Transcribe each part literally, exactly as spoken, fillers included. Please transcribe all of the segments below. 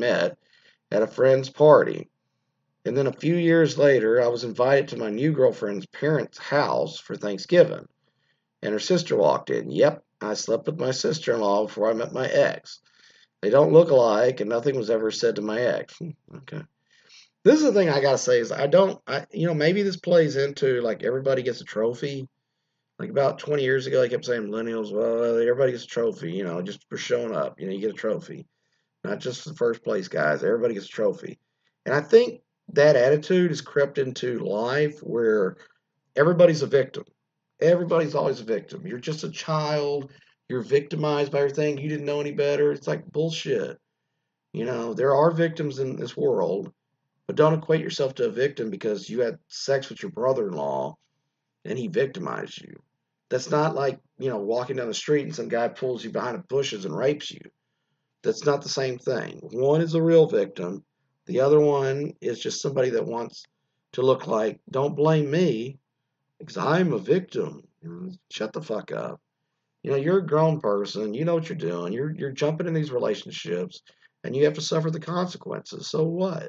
met at a friend's party. And then a few years later, I was invited to my new girlfriend's parents' house for Thanksgiving. And her sister walked in. Yep, I slept with my sister-in-law before I met my ex. They don't look alike, and nothing was ever said to my ex. Hmm, okay. This is the thing I gotta say is I don't, I you know, maybe this plays into like everybody gets a trophy. Like about twenty years ago, they kept saying millennials, well, everybody gets a trophy, you know, just for showing up. You know, you get a trophy. Not just the first place guys. Everybody gets a trophy. And I think that attitude has crept into life where everybody's a victim. Everybody's always a victim. You're just a child. You're victimized by everything. You didn't know any better. It's like bullshit. You know, there are victims in this world, but don't equate yourself to a victim because you had sex with your brother in law and he victimized you. That's not like, you know, walking down the street and some guy pulls you behind the bushes and rapes you. That's not the same thing. One is a real victim. The other one is just somebody that wants to look like, don't blame me because I'm a victim. Shut the fuck up. You know, you're a grown person. You know what you're doing. You're you're jumping in these relationships, and you have to suffer the consequences. So what?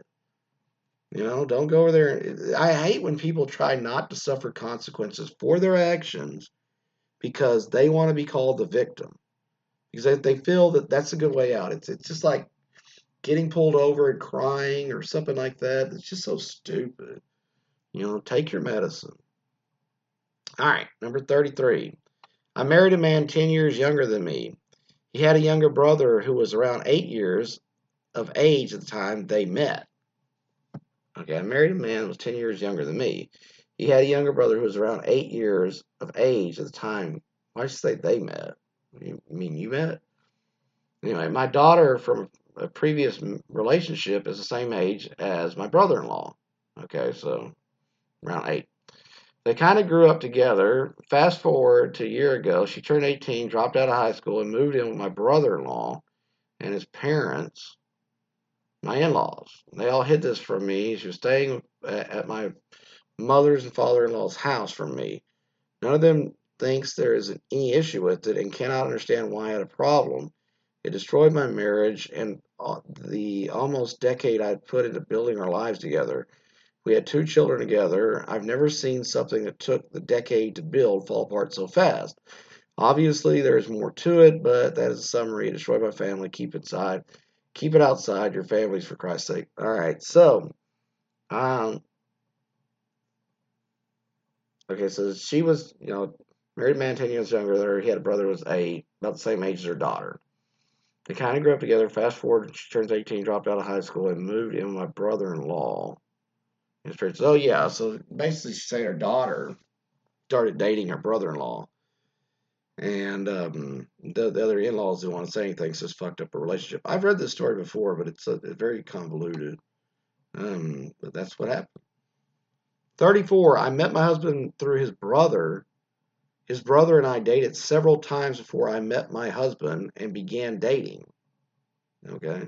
You know, don't go over there. I hate when people try not to suffer consequences for their actions because they want to be called the victim because they, they feel that that's a good way out. It's it's just like getting pulled over and crying or something like that. It's just so stupid. You know, take your medicine. All right, number thirty-three. I married a man ten years younger than me. He had a younger brother who was around eight years of age at the time they met. Okay, I married a man who was ten years younger than me. He had a younger brother who was around eight years of age at the time. Why should you say they met? You mean you met? Anyway, my daughter from a previous relationship is the same age as my brother-in-law. Okay, so around eight. They kind of grew up together. Fast forward to a year ago, she turned eighteen, dropped out of high school, and moved in with my brother-in-law and his parents, my in-laws. They all hid this from me. She was staying at my mother's and father-in-law's house from me. None of them thinks there is any issue with it and cannot understand why I had a problem. It destroyed my marriage and the almost decade I'd put into building our lives together. We had two children together. I've never seen something that took the decade to build fall apart so fast. Obviously, there's more to it, but that is a summary. It destroyed my family. Keep it inside. Keep it outside your families, for Christ's sake. All right, so, um, okay, so she was, you know, married man ten years younger than her. He had a brother who was eight, about the same age as her daughter. They kind of grew up together. Fast forward, she turns eighteen, dropped out of high school, and moved in with my brother-in-law. Oh, yeah, so basically she's saying her daughter started dating her brother-in-law. And um, the, the other in-laws didn't want to say anything, so it's fucked up a relationship. I've read this story before, but it's, uh, it's very convoluted. Um, but that's what happened. thirty-four, I met my husband through his brother. His brother and I dated several times before I met my husband and began dating. Okay.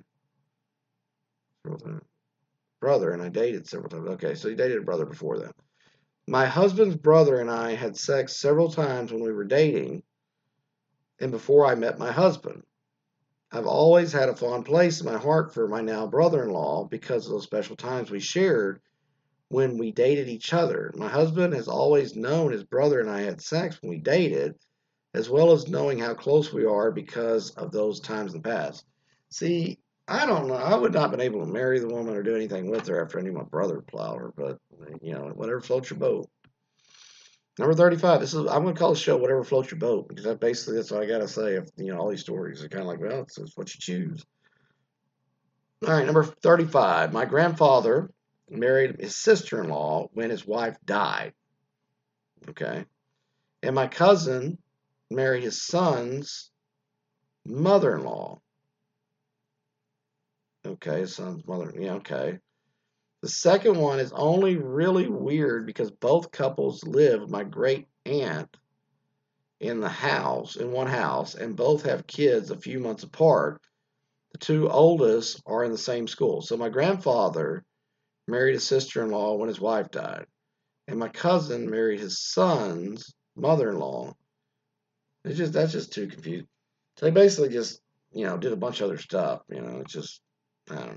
Brother and I dated several times. Okay, so you dated a brother before then. My husband's brother and I had sex several times when we were dating and before I met my husband. I've always had a fond place in my heart for my now brother-in-law because of those special times we shared when we dated each other. My husband has always known his brother and I had sex when we dated, as well as knowing how close we are because of those times in the past. See, I don't know. I would not have been able to marry the woman or do anything with her after I knew my brother plowed her, but, you know, whatever floats your boat. Number thirty-five. This is I'm gonna call the show "Whatever Floats Your Boat" because that basically that's all I gotta say. If, you know, all these stories are kind of like, well, it's, it's what you choose. All right, number thirty-five. My grandfather married his sister-in-law when his wife died. Okay, and my cousin married his son's mother-in-law. Okay, son's mother. Yeah, okay. The second one is only really weird because both couples live with my great aunt in the house, in one house, and both have kids a few months apart. The two oldest are in the same school. So my grandfather married his sister-in-law when his wife died, and my cousin married his son's mother-in-law. It's just that's just too confusing. So they basically just, you know, did a bunch of other stuff. You know, it's just I don't know.